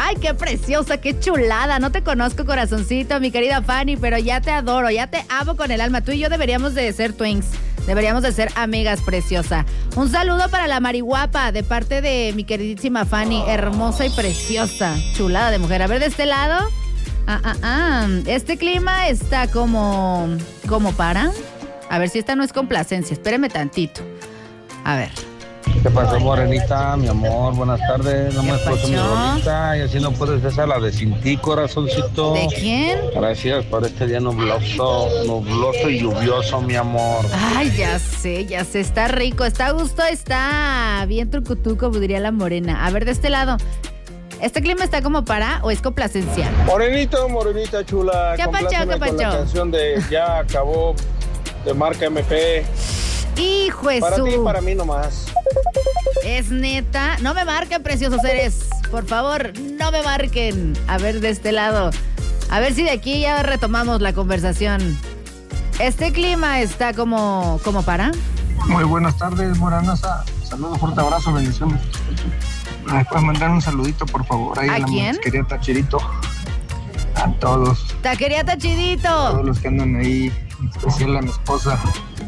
Ay, qué preciosa, qué chulada. No te conozco, corazoncito, mi querida Fanny, pero ya te adoro, ya te amo con el alma. Tú y yo deberíamos de ser twins. Deberíamos de ser amigas, preciosa. Un saludo para la Mariguapa de parte de mi queridísima Fanny, hermosa y preciosa. Chulada de mujer. A ver, de este lado. Este clima está como para. A ver si esta no es complacencia. Espéreme tantito. A ver. ¿Qué pasó, morenita? Mi amor, buenas tardes. No me esposo mi bonita. Y así no puedes besar la de Sin Ti, corazoncito. ¿De quién? Gracias por este día nubloso y lluvioso, mi amor. Ay, ya sé. Está rico, está a gusto, está bien trucutú, como diría la morena. A ver, de este lado. ¿Este clima está como para o es complacencia? Morenita chula. ¿Qué pacho? Con la canción de Ya Acabó, de marca MP. Hijo de Para ti y para mí nomás. Es neta. No me marquen, preciosos seres. Por favor, no me marquen. A ver, de este lado. A ver si de aquí ya retomamos la conversación. ¿Este clima está como para? Muy buenas tardes, Moranosa. Saludos, fuerte abrazo, bendiciones. ¿Me puedes mandar un saludito, por favor? Ahí ¿A quién? Taquería Tachirito. A todos. Taquería Tachidito. A todos los que andan ahí, en especial a mi esposa.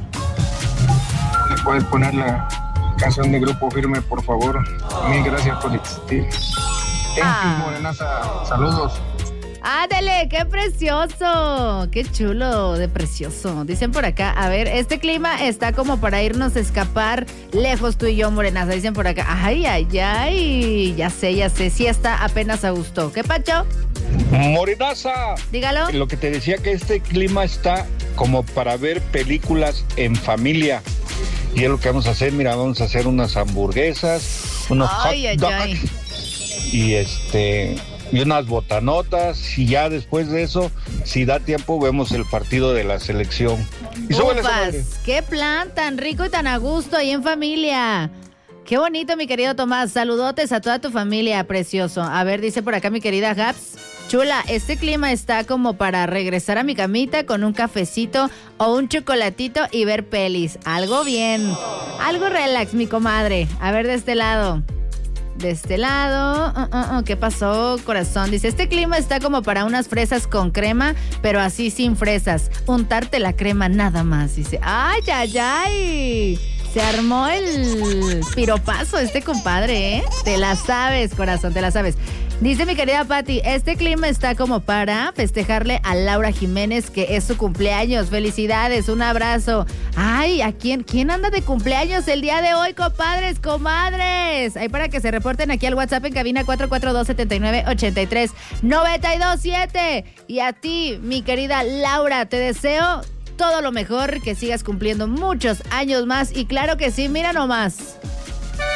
¿Le puedes poner la canción de Grupo Firme, por favor? Mil gracias por existir. Thank you, Morenosa. Saludos. ¡Ándale! ¡Qué precioso! ¡Qué chulo de precioso! Dicen por acá, a ver, este clima está como para irnos a escapar lejos tú y yo, morenaza. Dicen por acá, ¡ay! Ya sé, sí está apenas a gusto. ¿Qué, Pacho? Morenaza. Dígalo. Lo que te decía que este clima está como para ver películas en familia. Y es lo que vamos a hacer, mira, vamos a hacer unas hamburguesas, unos hot dogs y unas botanotas, y ya después de eso, si da tiempo, vemos el partido de la selección. Y ¡Ufas! ¡Qué plan tan rico y tan a gusto ahí en familia! ¡Qué bonito, mi querido Tomás! Saludotes a toda tu familia, precioso. A ver, dice por acá mi querida Gaps. Chula, este clima está como para regresar a mi camita con un cafecito o un chocolatito y ver pelis. Algo bien, algo relax, mi comadre. A ver, de este lado. ¿Qué pasó, corazón? Dice, este clima está como para unas fresas con crema, pero así sin fresas. Untarte la crema nada más. Dice, ¡ay! Se armó el piropazo este compadre, ¿eh? Te la sabes, corazón, te la sabes. Dice mi querida Patti, este clima está como para festejarle a Laura Jiménez, que es su cumpleaños. Felicidades, un abrazo. Ay, ¿a quién anda de cumpleaños el día de hoy, compadres, comadres? Ahí para que se reporten aquí al WhatsApp en cabina 442-7983-927. Y a ti, mi querida Laura, te deseo todo lo mejor, que sigas cumpliendo muchos años más. Y claro que sí, mira nomás.